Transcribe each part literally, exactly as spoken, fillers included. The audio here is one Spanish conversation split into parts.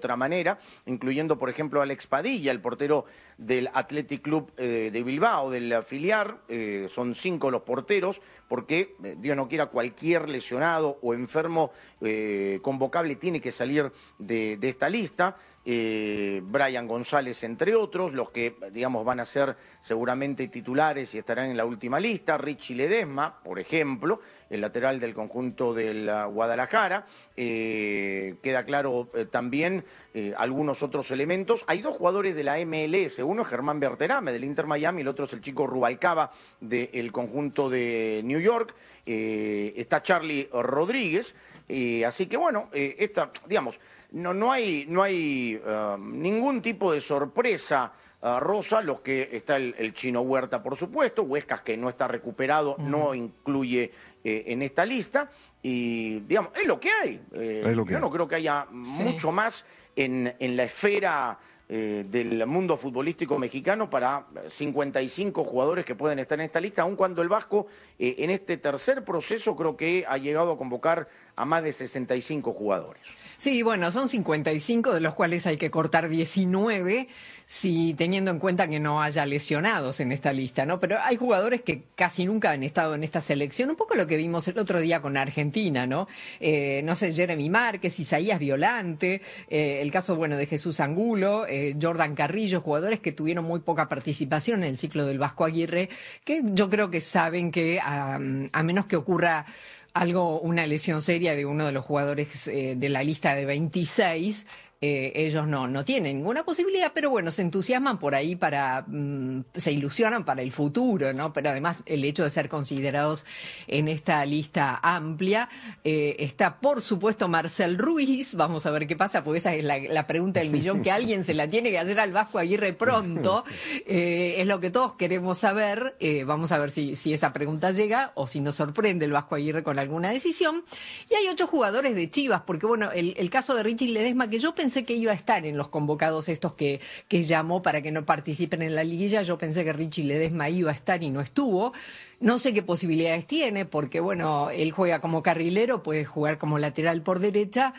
otra manera, incluyendo, por ejemplo, a Alex Padilla, el portero del Athletic Club eh, de Bilbao, del filial. Eh, son cinco los porteros, porque, eh, Dios no quiera, cualquier lesionado o enfermo eh, convocable tiene que salir de, de esta lista. Eh, Brian González, entre otros, los que, digamos, van a ser seguramente titulares y estarán en la última lista. Richie Ledesma, por ejemplo, el lateral del conjunto del Guadalajara. Eh, queda claro eh, también eh, algunos otros elementos. Hay dos jugadores de la M L S, uno es Germán Berterame del Inter Miami, el otro es el chico Rubalcaba del conjunto de New York. Eh, está Charlie Rodríguez, eh, así que bueno, eh, esta, digamos, No, no hay, no hay uh, ningún tipo de sorpresa, uh, Rosa. Los que está el, el Chino Huerta, por supuesto. Huescas, que no está recuperado, uh-huh. no incluye eh, en esta lista. Y, digamos, es lo que hay. Eh, es lo que yo hay. No creo que haya sí. mucho más en, en la esfera eh, del mundo futbolístico mexicano para cincuenta y cinco jugadores que pueden estar en esta lista, aun cuando el Vasco eh, en este tercer proceso creo que ha llegado a convocar a más de sesenta y cinco jugadores. Sí, bueno, son cincuenta y cinco, de los cuales hay que cortar diecinueve, si teniendo en cuenta que no haya lesionados en esta lista, ¿no? Pero hay jugadores que casi nunca han estado en esta selección, un poco lo que vimos el otro día con Argentina, ¿no? Eh, no sé, Jeremy Márquez, Isaías Violante, eh, el caso, bueno, de Jesús Angulo, eh, Jordan Carrillo, jugadores que tuvieron muy poca participación en el ciclo del Vasco Aguirre, que yo creo que saben que a, a menos que ocurra algo, una lesión seria de uno de los jugadores eh, de la lista de veintiséis, eh, ellos no, no tienen ninguna posibilidad, pero bueno, se entusiasman por ahí para, mmm, se ilusionan para el futuro, ¿no? Pero además el hecho de ser considerados en esta lista amplia, eh, está por supuesto Marcel Ruiz. Vamos a ver qué pasa, porque esa es la, la pregunta del millón que alguien se la tiene que hacer al Vasco Aguirre pronto, eh, es lo que todos queremos saber. Eh, vamos a ver si, si esa pregunta llega o si nos sorprende el Vasco Aguirre con alguna decisión. Y hay ocho jugadores de Chivas, porque bueno, el, el caso de Richie Ledesma, que yo pensé que iba a estar en los convocados estos que, que llamó para que no participen en la liguilla. Yo pensé que Richie Ledesma iba a estar y no estuvo. No sé qué posibilidades tiene, porque bueno, él juega como carrilero, puede jugar como lateral por derecha,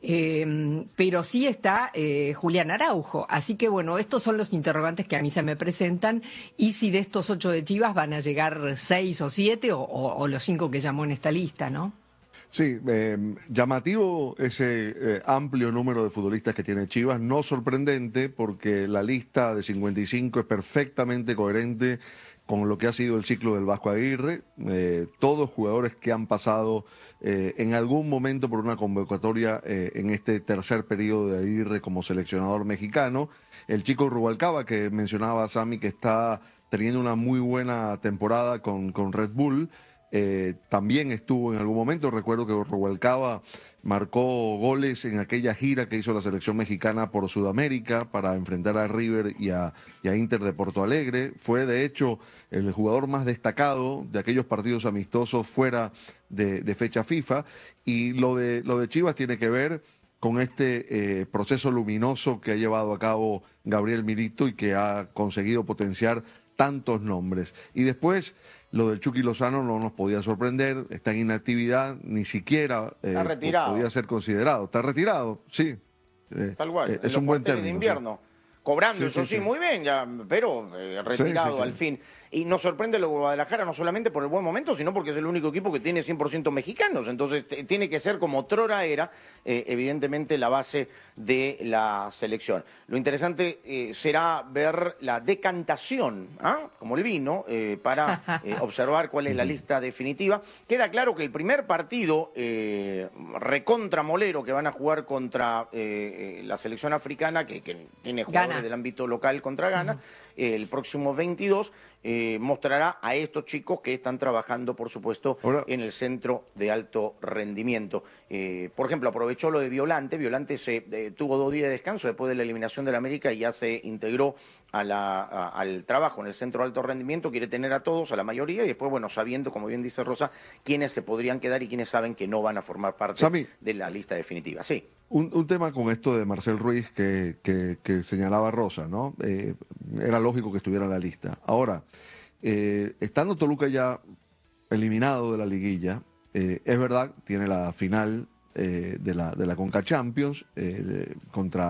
eh, pero sí está eh, Julián Araujo. Así que bueno, estos son los interrogantes que a mí se me presentan, y si de estos ocho de Chivas van a llegar seis o siete, o, o, o los cinco que llamó en esta lista, ¿no? Sí, eh, llamativo ese eh, amplio número de futbolistas que tiene Chivas, no sorprendente porque la lista de cincuenta y cinco es perfectamente coherente con lo que ha sido el ciclo del Vasco Aguirre. Eh, todos jugadores que han pasado eh, en algún momento por una convocatoria eh, en este tercer periodo de Aguirre como seleccionador mexicano. El chico Rubalcaba, que mencionaba Sammy, que está teniendo una muy buena temporada con, con Red Bull. Eh, también estuvo en algún momento, recuerdo que Rubalcaba marcó goles en aquella gira que hizo la selección mexicana por Sudamérica para enfrentar a River y a, y a Inter de Porto Alegre. Fue de hecho el jugador más destacado de aquellos partidos amistosos fuera de, de fecha FIFA. Y lo de, lo de Chivas tiene que ver con este eh, proceso luminoso que ha llevado a cabo Gabriel Milito y que ha conseguido potenciar tantos nombres. Y después, lo del Chucky Lozano no nos podía sorprender, está en inactividad, ni siquiera eh, podía ser considerado. Está retirado, sí. Eh, Tal cual, eh, es un buen término. De invierno. Sí. Cobrando, sí, eso sí, sí, sí, muy bien, ya, pero eh, retirado sí, sí, al sí. fin. Y nos sorprende lo de Guadalajara no solamente por el buen momento, sino porque es el único equipo que tiene cien por ciento mexicanos. Entonces tiene que ser, como otrora era, eh, evidentemente la base de la selección. Lo interesante eh, será ver la decantación, ¿ah? como el vino, eh, para eh, observar cuál es la lista definitiva. Queda claro que el primer partido eh, recontra molero que van a jugar contra eh, la selección africana, que, que tiene jugadores Gana. del ámbito local contra Ghana, uh-huh. el próximo veintidós, eh, mostrará a estos chicos que están trabajando, por supuesto, Hola. en el centro de alto rendimiento. Eh, por ejemplo, aprovechó lo de Violante. Violante se eh, tuvo dos días de descanso después de la eliminación de la América y ya se integró a la, a, al trabajo en el centro de alto rendimiento. Quiere tener a todos, a la mayoría, y después, bueno, sabiendo, como bien dice Rosa, quiénes se podrían quedar y quiénes saben que no van a formar parte Sammy, de la lista definitiva. Sí. Un, un tema con esto de Marcel Ruiz que, que, que señalaba Rosa, ¿no? Eh, era lógico que estuviera en la lista. Ahora, eh, estando Toluca ya eliminado de la liguilla, eh, es verdad, tiene la final eh, de la de la Conca Champions eh, contra